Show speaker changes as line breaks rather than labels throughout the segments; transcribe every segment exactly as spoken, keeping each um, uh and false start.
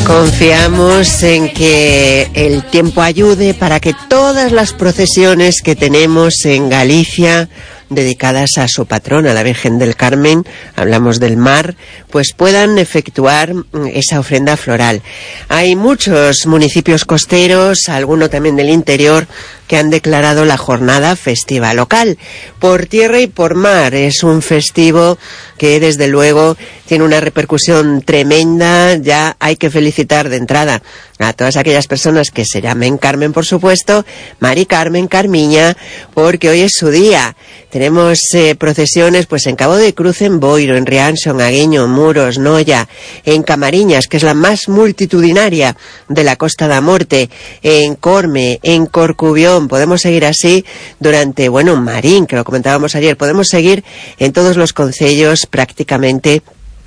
Confiamos en que el tiempo ayude para que todas las procesiones que tenemos en Galicia dedicadas a su patrona, la Virgen del Carmen, hablamos del mar, pues puedan efectuar esa ofrenda floral. Hay muchos municipios costeros, alguno también del interior, que han declarado la jornada festiva local. Por tierra y por mar es un festivo que desde luego tiene una repercusión tremenda. Ya hay que felicitar de entrada a todas aquellas personas que se llamen Carmen, por supuesto, Mari Carmen, Carmiña, porque hoy es su día. Tenemos eh, procesiones pues en Cabo de Cruz, en Boiro, en Rianxo, en Agueño, Muros, Noia, en Camariñas, que es la más multitudinaria de la Costa da Morte, en Corme, en Corcubión. Podemos seguir así durante, bueno, Marín, que lo comentábamos ayer, podemos seguir en todos los concellos prácticamente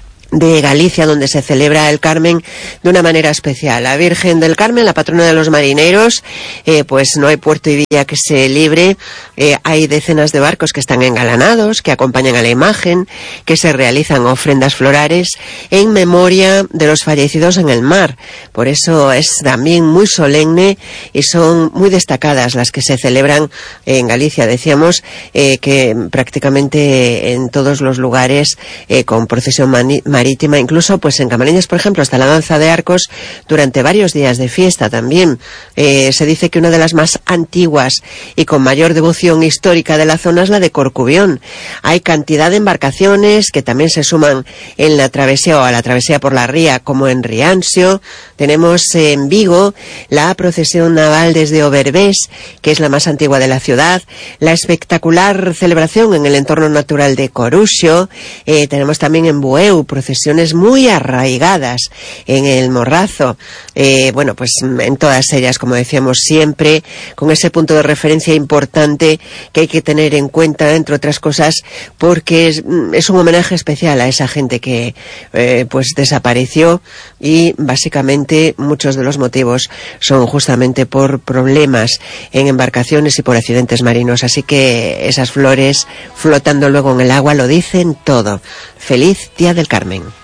de Galicia, donde se celebra el Carmen de una manera especial. La Virgen del Carmen, la patrona de los marineros, eh, pues no hay puerto y villa que se libre. Eh, hay decenas de barcos que están engalanados, que acompañan a la imagen, que se realizan ofrendas florales en memoria de los fallecidos en el mar. Por eso es también muy solemne y son muy destacadas las que se celebran en Galicia. Decíamos eh, que prácticamente en todos los lugares eh, con procesión mani- marítima, incluso pues en Camariñas, por ejemplo, hasta la danza de arcos durante varios días de fiesta también. Eh, se dice que una de las más antiguas y con mayor devoción histórica de la zona es la de Corcubión. Hay cantidad de embarcaciones que también se suman en la travesía o a la travesía por la ría, como en Rianxo. Tenemos en Vigo la procesión naval desde Oberbés, que es la más antigua de la ciudad, la espectacular celebración en el entorno natural de Coruxo. Eh, tenemos también en Bueu procesiones muy arraigadas en el Morrazo, eh, bueno, pues en todas ellas, como decíamos siempre, con ese punto de referencia importante que hay que tener en cuenta, entre otras cosas, porque es, es un homenaje especial a esa gente que eh, pues desapareció, y básicamente muchos de los motivos son justamente por problemas en embarcaciones y por accidentes marinos, así que esas flores flotando luego en el agua lo dicen todo. Feliz Día del Carmen.